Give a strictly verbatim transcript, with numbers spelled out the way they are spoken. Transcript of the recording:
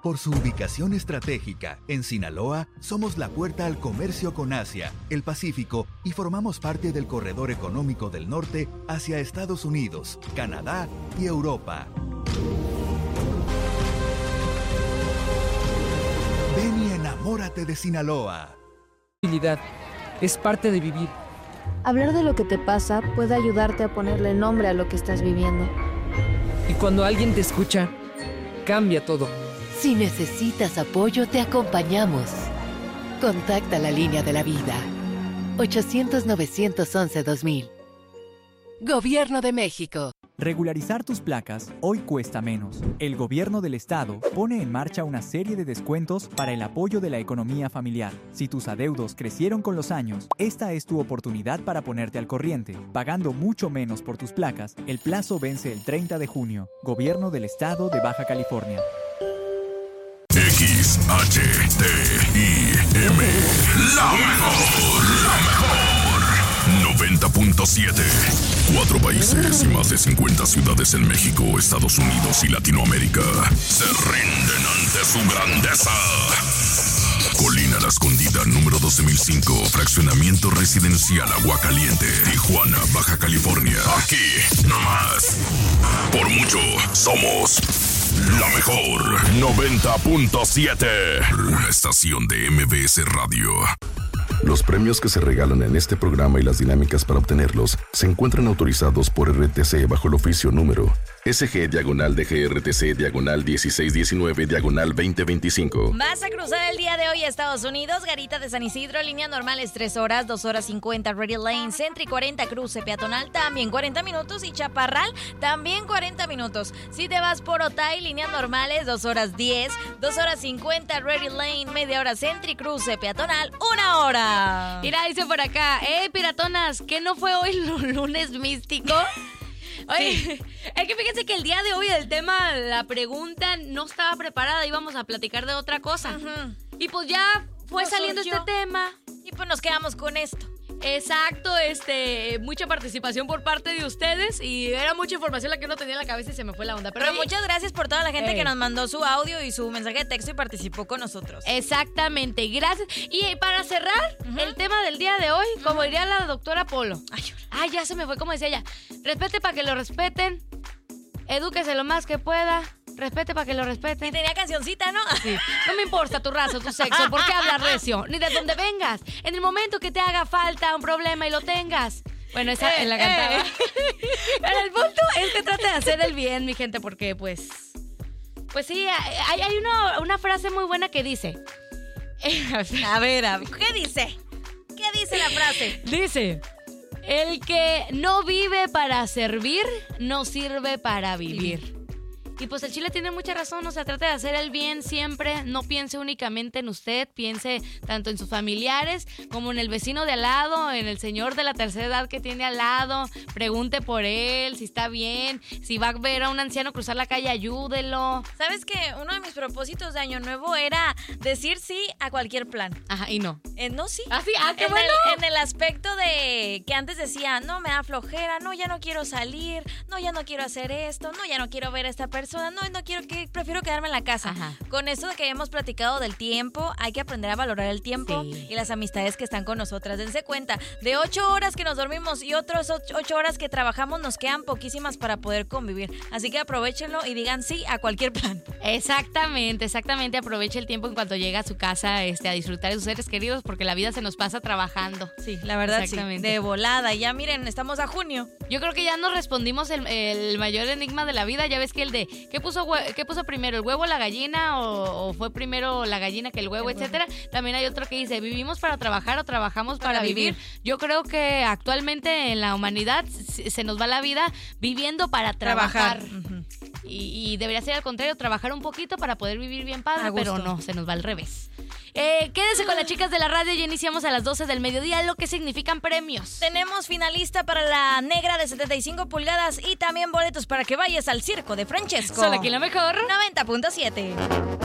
Por su ubicación estratégica, en Sinaloa, somos la puerta al comercio con Asia, el Pacífico y formamos parte del corredor económico del norte hacia Estados Unidos, Canadá y Europa. Ven y enamórate de Sinaloa. Es parte de vivir. Hablar de lo que te pasa puede ayudarte a ponerle nombre a lo que estás viviendo. Y cuando alguien te escucha, cambia todo. Si necesitas apoyo, te acompañamos. Contacta la línea de la vida. ochocientos, novecientos once, dos mil. Gobierno de México. Regularizar tus placas hoy cuesta menos. El gobierno del estado pone en marcha una serie de descuentos para el apoyo de la economía familiar. Si tus adeudos crecieron con los años, esta es tu oportunidad para ponerte al corriente. Pagando mucho menos por tus placas, el plazo vence el treinta de junio. Gobierno del estado de Baja California. X H T I M. La mejor, la mejor. noventa punto siete. Cuatro países y más de cincuenta ciudades en México, Estados Unidos y Latinoamérica se rinden ante su grandeza. Colina La Escondida, número doce mil cinco, fraccionamiento residencial Aguacaliente, Tijuana, Baja California. Aquí, nomás. Por mucho, somos la mejor. noventa punto siete. La estación de M B S Radio. Los premios que se regalan en este programa y las dinámicas para obtenerlos se encuentran autorizados por R T C bajo el oficio número S G diagonal D G R T C diagonal dieciséis diecinueve diagonal veinte veinticinco. Vas a cruzar el día de hoy a Estados Unidos, Garita de San Isidro, línea normal es tres horas, dos horas cincuenta, Ready Lane, Centri cuarenta, cruce peatonal también cuarenta minutos y Chaparral también cuarenta minutos. Si te vas por Otay, líneas normales dos horas diez, dos horas cincuenta, Ready Lane, media hora Centri, cruce peatonal, una hora. Mira, dice por acá, eh, piratonas, ¿qué no fue hoy lunes místico? Oye, sí. Es que fíjense que el día de hoy el tema, la pregunta no estaba preparada, íbamos a platicar de otra cosa. Uh-huh. Y pues ya fue Nos saliendo surgió. este tema. Y pues nos quedamos con esto. Exacto, este, mucha participación por parte de ustedes y era mucha información la que uno tenía en la cabeza y se me fue la onda. Pero, Pero muchas gracias por toda la gente eh. que nos mandó su audio y su mensaje de texto y participó con nosotros. Exactamente, gracias. Y para cerrar uh-huh. el tema del día de hoy, como diría la doctora Polo. Ay, ay, ya se me fue, como decía ella. Respete para que lo respeten, edúquese lo más que pueda. Respete para que lo respeten. Y tenía cancioncita, ¿no? Sí. No me importa tu raza, tu sexo, por qué hablar recio, ni de dónde vengas. En el momento que te haga falta un problema y lo tengas. Bueno, esa eh, la cantaba. Eh. Pero el punto es que trate de hacer el bien, mi gente, porque pues... Pues sí, hay, hay una, una frase muy buena que dice... A ver, a ver, ¿qué dice? ¿Qué dice la frase? Dice... El que no vive para servir, no sirve para vivir. Y pues el Chile tiene mucha razón, o sea, trate de hacer el bien siempre, no piense únicamente en usted, piense tanto en sus familiares como en el vecino de al lado, en el señor de la tercera edad que tiene al lado, pregunte por él, si está bien, si va a ver a un anciano cruzar la calle, ayúdelo. ¿Sabes qué? Uno de mis propósitos de Año Nuevo era decir sí a cualquier plan. Ajá, y no. Eh, no, sí. Ah, sí, ah, qué en bueno. El, en el aspecto de que antes decía, no, me da flojera, no, ya no quiero salir, no, ya no quiero hacer esto, no, ya no quiero ver a esta persona. No, no quiero, que prefiero quedarme en la casa. Ajá. Con eso de que hemos platicado del tiempo, hay que aprender a valorar el tiempo sí. y las amistades que están con nosotras. Dense cuenta, de ocho horas que nos dormimos y otras ocho horas que trabajamos, nos quedan poquísimas para poder convivir. Así que aprovechenlo y digan sí a cualquier plan. Exactamente, exactamente. Aproveche el tiempo en cuanto llega a su casa este, a disfrutar de sus seres queridos, porque la vida se nos pasa trabajando. Sí, la verdad sí, de volada. Ya miren, estamos a junio. Yo creo que ya nos respondimos el, el mayor enigma de la vida. Ya ves que el de ¿qué puso, hue- qué puso primero, el huevo o la gallina? O, o fue primero la gallina que el huevo, el etcétera. Huevo. También hay otro que dice, ¿vivimos para trabajar o trabajamos para, para vivir? vivir? Yo creo que actualmente en la humanidad se nos va la vida viviendo para trabajar. trabajar. Uh-huh. Y, y debería ser al contrario, trabajar un poquito para poder vivir bien padre, pero no, se nos va al revés. Eh, quédese con las chicas de la radio, ya iniciamos a las doce del mediodía, lo que significan premios. Tenemos finalista para la negra de setenta y cinco pulgadas y también boletos para que vayas al circo de Francesco. Solo aquí lo mejor. noventa punto siete.